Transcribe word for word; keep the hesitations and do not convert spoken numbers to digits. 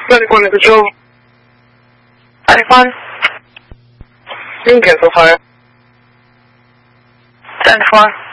ninety-four in control. ninety-one. You can cancel fire. ninety-four.